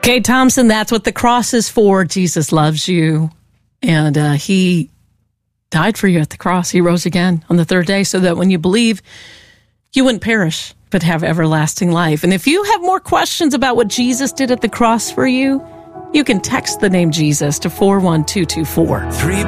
Kate Thompson, that's what the cross is for. Jesus loves you. And he died for you at the cross. He rose again on the third day so that when you believe, you wouldn't perish, but have everlasting life. And if you have more questions about what Jesus did at the cross for you, you can text the name Jesus to 41224.